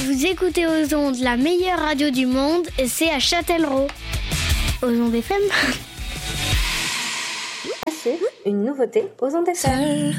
Vous écoutez aux ondes la meilleure radio du monde et c'est à Châtellerault. Aux ondes FM. Une nouveauté aux ondes FM.